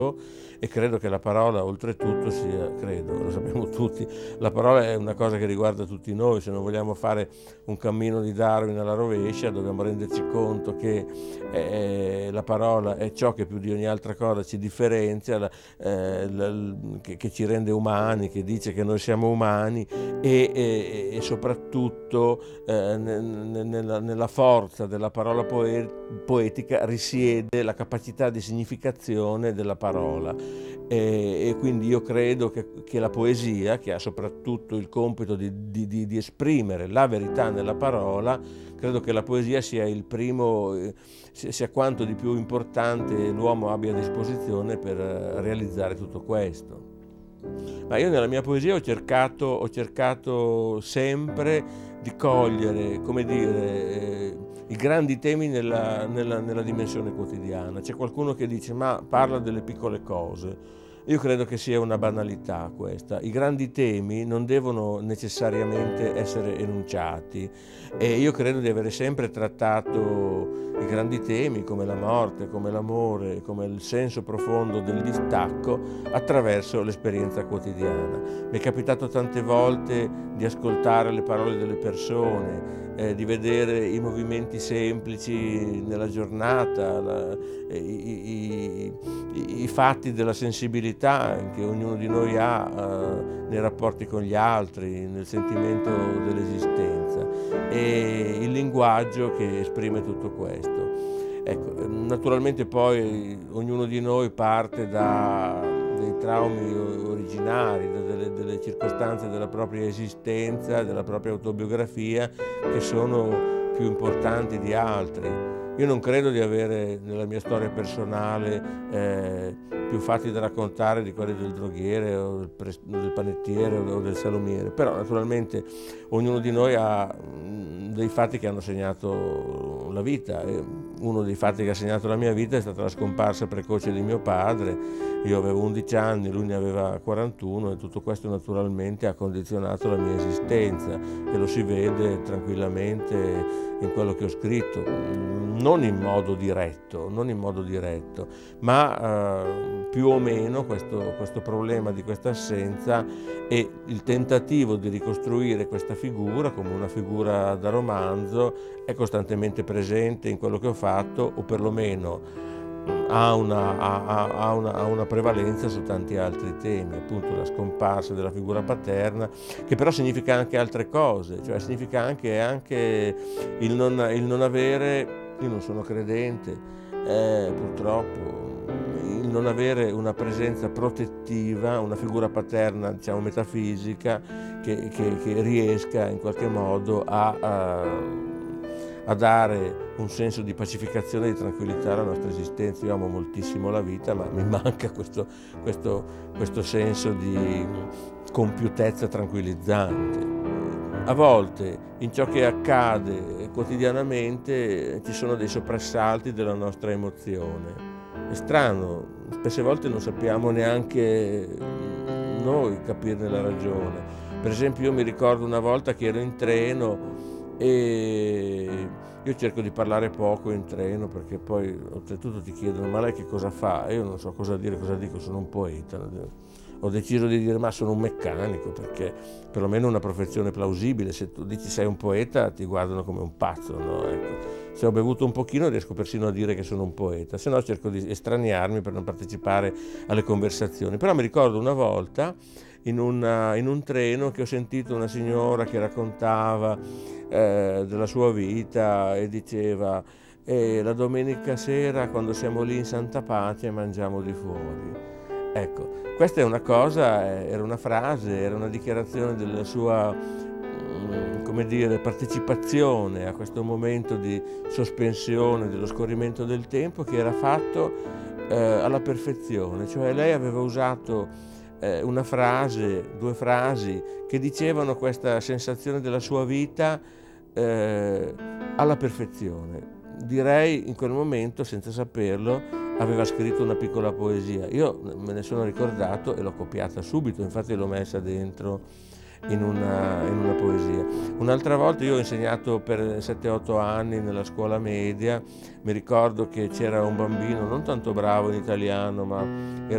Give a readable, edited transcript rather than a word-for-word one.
e credo che la parola oltretutto sia, credo, lo sappiamo tutti, la parola è una cosa che riguarda tutti noi. Se non vogliamo fare un cammino di Darwin alla rovescia, dobbiamo renderci conto che la parola è ciò che più di ogni altra cosa ci differenzia, che ci rende umani, che dice che noi siamo umani e soprattutto nella forza della parola poetica risiede la capacità di significazione della parola. E quindi io credo che la poesia, che ha soprattutto il compito di esprimere la verità nella parola, credo che la poesia sia il primo, sia quanto di più importante l'uomo abbia a disposizione per realizzare tutto questo. Ma io nella mia poesia ho cercato sempre di cogliere, come dire, i grandi temi nella dimensione quotidiana. C'è qualcuno che dice ma parla delle piccole cose. Io credo che sia una banalità questa. I grandi temi non devono necessariamente essere enunciati e io credo di avere sempre trattato i grandi temi come la morte, come l'amore, come il senso profondo del distacco attraverso l'esperienza quotidiana. Mi è capitato tante volte di ascoltare le parole delle persone, di vedere i movimenti semplici nella giornata, i fatti della sensibilità che ognuno di noi ha nei rapporti con gli altri, nel sentimento dell'esistenza e il linguaggio che esprime tutto questo. Ecco, naturalmente poi ognuno di noi parte dei traumi originari, delle circostanze della propria esistenza, della propria autobiografia, che sono più importanti di altri. Io non credo di avere nella mia storia personale più fatti da raccontare di quelli del droghiere o del panettiere o del salumiere, però naturalmente ognuno di noi ha dei fatti che hanno segnato la vita. Uno dei fatti che ha segnato la mia vita è stata la scomparsa precoce di mio padre. Io avevo 11 anni, lui ne aveva 41 e tutto questo naturalmente ha condizionato la mia esistenza e lo si vede tranquillamente in quello che ho scritto, non in modo diretto, ma più o meno questo problema di questa assenza e il tentativo di ricostruire questa figura come una figura da romanzo è costantemente presente in quello che ho fatto, o perlomeno ha una prevalenza su tanti altri temi, appunto la scomparsa della figura paterna, che però significa anche altre cose, cioè significa anche il non avere, io non sono credente, purtroppo, il non avere una presenza protettiva, una figura paterna, diciamo metafisica, che riesca in qualche modo a dare un senso di pacificazione e di tranquillità alla nostra esistenza. Io amo moltissimo la vita, ma mi manca questo senso di compiutezza tranquillizzante. A volte in ciò che accade quotidianamente ci sono dei soprassalti della nostra emozione. È strano, spesse volte non sappiamo neanche noi capirne la ragione. Per esempio io mi ricordo una volta che ero in treno e io cerco di parlare poco in treno perché poi oltretutto ti chiedono ma lei che cosa fa? E io non so cosa dire, cosa dico, sono un poeta. Ho deciso di dire ma sono un meccanico, perché perlomeno è una professione plausibile. Se tu dici sei un poeta ti guardano come un pazzo, no? Ecco. Se ho bevuto un pochino riesco persino a dire che sono un poeta, se no cerco di estraniarmi per non partecipare alle conversazioni. Però mi ricordo una volta in un treno che ho sentito una signora che raccontava della sua vita e diceva la domenica sera quando siamo lì in Santa Pace mangiamo di fuori. Ecco, questa è una cosa, era una frase, era una dichiarazione della sua, come dire, partecipazione a questo momento di sospensione dello scorrimento del tempo che era fatto alla perfezione. Cioè lei aveva usato una frase, due frasi che dicevano questa sensazione della sua vita alla perfezione. Direi in quel momento, senza saperlo, aveva scritto una piccola poesia. Io me ne sono ricordato e l'ho copiata subito, infatti l'ho messa dentro in una poesia. Un'altra volta io ho insegnato per 7-8 anni nella scuola media, mi ricordo che c'era un bambino non tanto bravo in italiano, ma